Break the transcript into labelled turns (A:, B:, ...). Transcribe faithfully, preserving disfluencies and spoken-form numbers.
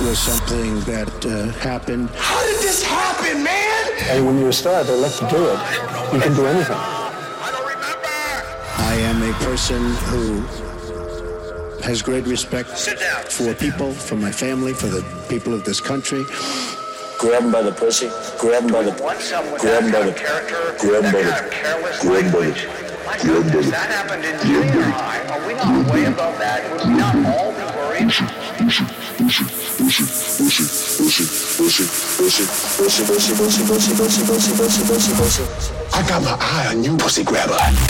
A: was something that uh, happened.
B: How did this happen, man?
C: And when you're a star, they're left to do it. You can do anything.
B: I don't remember.
A: I am a person who has great respect
B: Sit down.
A: for people, for my family, for the people of this country.
D: Grab him by the pussy. Grab him by the.
B: Want someone with
D: Grab
B: that
D: him by
B: kind
D: the.
B: of character,
D: Grab him
B: that
D: by
B: kind
D: the.
B: of careless
D: Grab him by the.
B: language. My goodness, that happened in junior high. Are we not way above that? Would we not all be worried?
D: I got my eye on you, pussy grabber.